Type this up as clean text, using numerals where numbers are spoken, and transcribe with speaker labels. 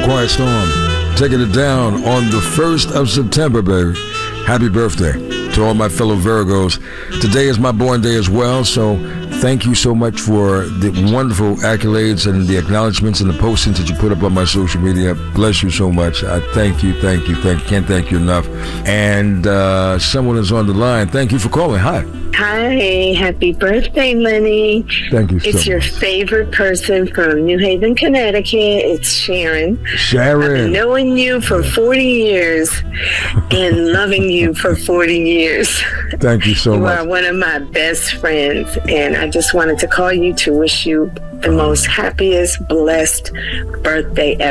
Speaker 1: Quiet Storm, taking it down on the 1st of September, baby. Happy birthday to all my fellow Virgos. Today is my born day as well, so thank you so much for the wonderful accolades and the acknowledgments and the postings that you put up on my social media. Bless you so much. I thank you. Can't thank you enough. And someone is on the line. Thank you for calling. Hi.
Speaker 2: Hi, happy birthday, Lenny.
Speaker 1: Thank you so much.
Speaker 2: It's your favorite person from New Haven, Connecticut. It's Sharon.
Speaker 1: Sharon.
Speaker 2: I've been knowing you for 40 years and loving you for 40 years.
Speaker 1: Thank you so much.
Speaker 2: You are one of my best friends, and I just wanted to call you to wish you the most happiest, blessed birthday ever.